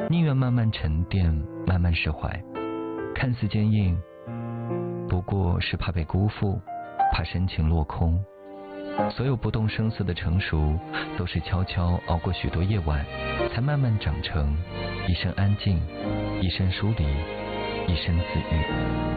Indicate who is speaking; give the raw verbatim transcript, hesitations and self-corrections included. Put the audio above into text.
Speaker 1: 宁愿慢慢沉淀，慢慢释怀。看似坚硬，不过是怕被辜负，怕深情落空。所有不动声色的成熟，都是悄悄熬过许多夜晚，才慢慢长成一生安静，一生疏离，一生自愈。